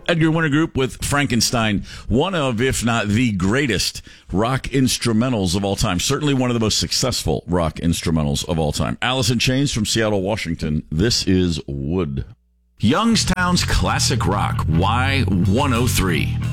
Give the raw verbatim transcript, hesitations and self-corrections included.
Edgar Winter Group with Frankenstein, one of, if not the greatest rock instrumentals of all time. Certainly one of the most successful rock instrumentals of all time. Alice in Chains from Seattle, Washington. This is Wood. Youngstown's Classic Rock, Y one oh three.